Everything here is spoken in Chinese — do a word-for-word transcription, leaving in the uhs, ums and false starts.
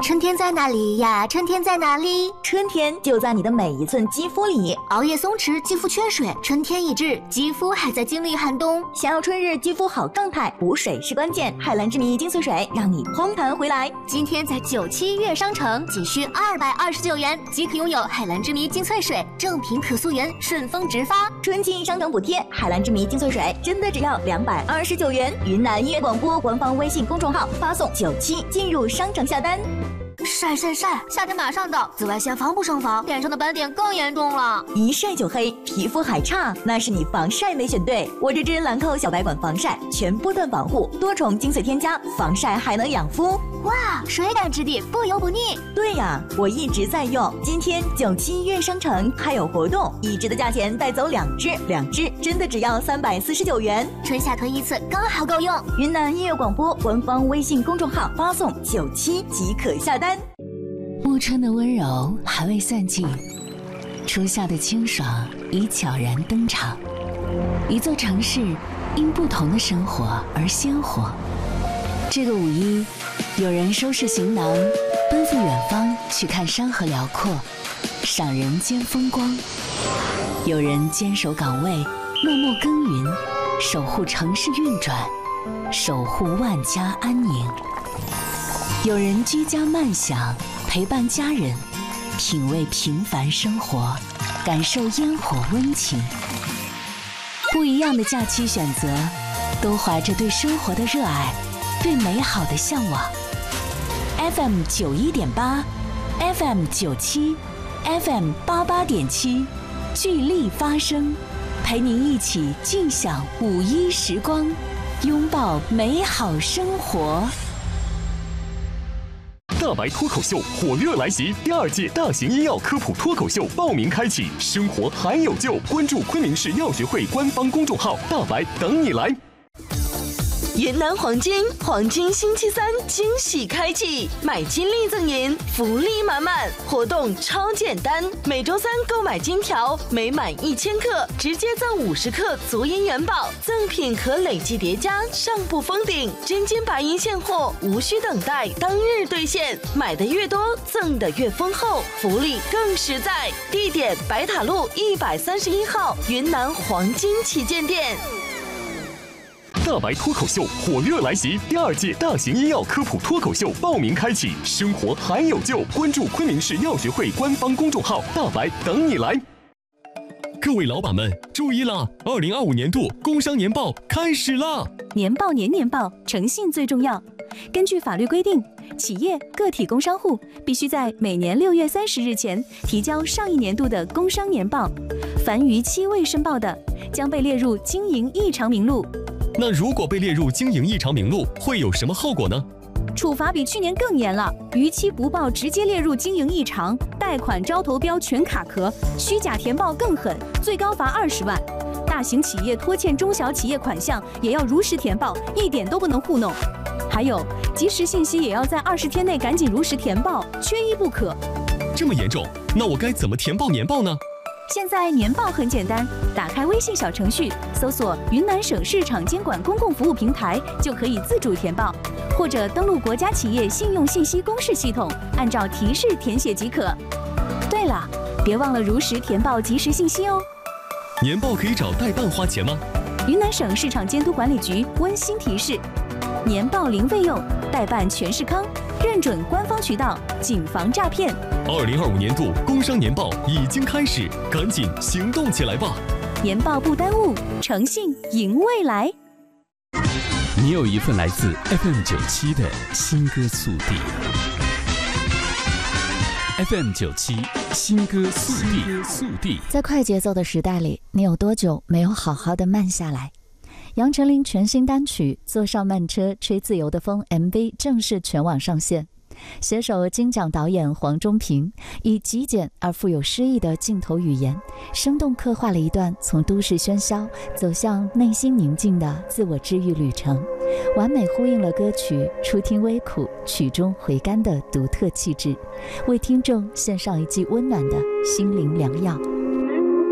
春天在哪里呀？春天在哪里？ 春天就在你的每一寸肌肤里。 熬夜松弛，肌肤缺水，春天已至，肌肤还在经历寒冬。 想要春日肌肤好状态，补水是关键。海蓝之谜精粹水让你嘭弹回来。 今天在九七悦商城仅需二百二十九元即可拥有海蓝之谜精粹水，正品可溯源，顺丰直发。 春季商城补贴，海蓝之谜精粹水真的只要两百二十九元。云南音乐广播官方微信公众号发送九七进入商城下单。 晒晒晒！夏天马上到，紫外线防不胜防，脸上的斑点更严重了。 一晒就黑，皮肤还差，那是你防晒没选对。我这支兰蔻小白管防晒，全波段保护，多重精粹添加，防晒还能养肤。 哇，水感质地，不油不腻。 对呀，我一直在用。今天九七悦商城还有活动，一支的价钱带走两支，两支真的只要三百四十九元。 春夏囤一次刚好够用。 云南音乐广播官方微信公众号发送九七即可下单。 暮春的温柔还未散尽，初夏的清爽已悄然登场。一座城市因不同的生活而鲜活。这个五一，有人收拾行囊，奔赴远方去看山河辽阔，赏人间风光；有人坚守岗位，默默耕耘，守护城市运转，守护万家安宁；有人居家慢享，陪伴家人，品味平凡生活，感受烟火温情。不一样的假期选择，都怀着对生活的热爱，对美好的向往。F M 九一点八 ，F M 九七 ，F M 八八点七，聚力发声，陪您一起尽享五一时光，拥抱美好生活。 大白脱口秀火热来袭，第二届大型医药科普脱口秀报名开启，生活还有救！关注昆明市药学会官方公众号“大白”，等你来。 云南黄金黄金星期三惊喜开启，买金粒赠银，福利满满，活动超简单。每周三购买金条，每满一千克直接赠五十克足银元宝，赠品可累计叠加，上不封顶。真金白银现货，无需等待，当日兑现。买的越多，赠的越丰厚，福利更实在。地点：白塔路一百三十一号云南黄金旗舰店。 大白脱口秀火热来袭，第二届大型医药科普脱口秀报名开启，生活还有救！关注昆明市药学会官方公众号“大白”，等你来。各位老板们注意啦！二零二五年度工商年报开始啦！ 年报年年报，诚信最重要。根据法律规定，企业、个体工商户必须在每年六月三十日前提交上一年度的工商年报，凡逾期未申报的，将被列入经营异常名录。 那如果被列入经营异常名录，会有什么后果呢？ 处罚比去年更严了，逾期不报直接列入经营异常，贷款招投标全卡壳，虚假填报更狠，最高罚二十万。大型企业拖欠中小企业款项也要如实填报，一点都不能糊弄。还有，及时信息也要在二十天内赶紧如实填报，缺一不可。 这么严重，那我该怎么填报年报呢？ 现在年报很简单，打开微信小程序，搜索云南省市场监管公共服务平台，就可以自主填报，或者登录国家企业信用信息公示系统，按照提示填写即可。对了，别忘了如实填报及时信息哦。 年报可以找代办花钱吗？ 云南省市场监督管理局温馨提示：年报零费用，代办全是康，认准官方渠道，谨防诈骗。 二零二五年度工商年报已经开始，赶紧行动起来吧！ 年报不耽误，诚信赢未来。 你有一份来自 F M 九七的新歌速递。F M 九七新歌速递，速递。 在快节奏的时代里，你有多久没有好好的慢下来？杨丞琳全新单曲《坐上慢车吹自由的风》M V 正式全网上线。携手金奖导演黄中平，以极简而富有诗意的镜头语言，生动刻画了一段从都市喧嚣走向内心宁静的自我治愈旅程，完美呼应了歌曲初听微苦，曲中回甘的独特气质，为听众献上一剂温暖的心灵良药。